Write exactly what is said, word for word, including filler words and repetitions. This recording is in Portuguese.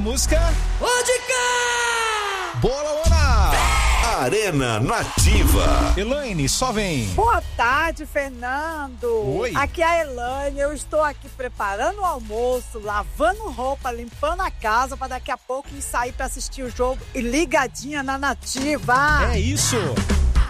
Música Pode cá! Bola, Ana! Arena Nativa. Elaine, só vem. Boa tarde, Fernando. Oi. Aqui é a Elaine, eu estou aqui preparando o almoço, lavando roupa, limpando a casa para daqui a pouco sair para assistir o jogo e ligadinha na Nativa. É isso.